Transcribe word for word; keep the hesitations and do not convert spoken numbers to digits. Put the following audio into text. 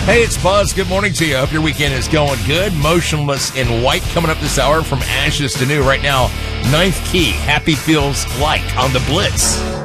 Hey, it's Buzz. Good morning to you. Hope your weekend is going good. Motionless in White coming up this hour from Ashes to New. Right now, Ninth Key, Happy Feels Like on the Blitz.